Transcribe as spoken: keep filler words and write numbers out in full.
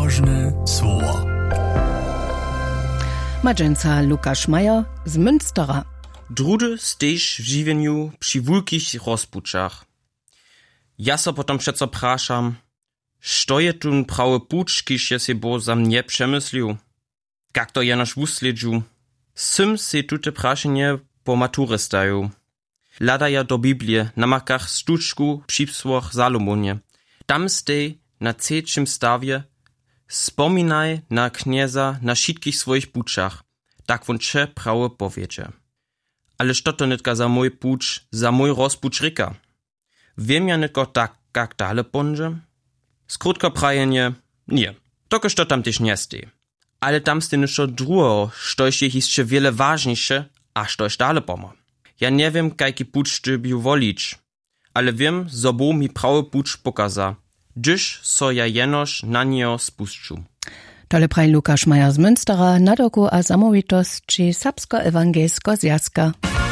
Ważne słowa. Madżęca Lukasz Majer z Münstera. Drudy stejsz w žiwieniu przy wulkich rozpuczach. Ja so potom przeco praszam, što je tun prawy puč, kiž je se bo za mnie przemyslił? Jak to jenoż wusledźu? Sym se tute praszenie po maturę stają. Lada ja do Biblię na makach stuczku przipsłoch Salomonie. Tam stej na trzecim stawie spominaj na knieza na wszystkich swoich puczach, tak won cze prawo powiedzie. Ale što to nitka za mój puč, za mój rozpuč ryka? Wiem ja nitko tak, jak dale ponže? Skrótko prajenie, nie. Toko što tam też nie stej. Ale tam stej niszo drugo, štož je jeszcze wiele ważniejsze, a štož dale pomo. Ja nie wiem, jaki puč ty bi wolić, ale wiem, zo bo mi prawy puč pokaza, gdyż so ja jenoż na niego spuszczu. Tole praj Lukasz Majer z Münstera, nadoku a samowitost či Serbsko-ewangelsko zjazka.